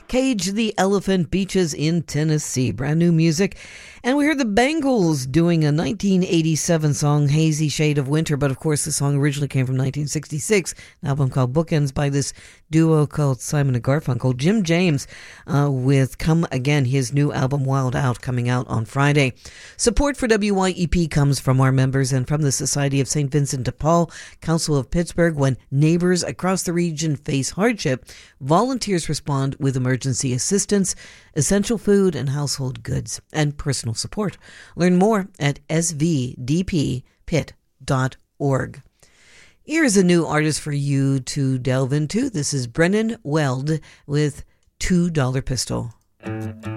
Cage the Elephant Beaches in Tennessee. Brand new music. And we heard the Bangles doing a 1987 song, Hazy Shade of Winter. But of course, the song originally came from 1966, an album called Bookends by this duo called Simon and Garfunkel. Jim James with Come Again, his new album Wild Out, coming out on Friday. Support for WYEP comes from our members and from the Society of St. Vincent de Paul, Council of Pittsburgh. When neighbors across the region face hardship, volunteers respond with emergency assistance, essential food and household goods, and personal support. Learn more at svdppit.org. Here's a new artist for you to delve into. This is Brennan Weld with $2 Pistol.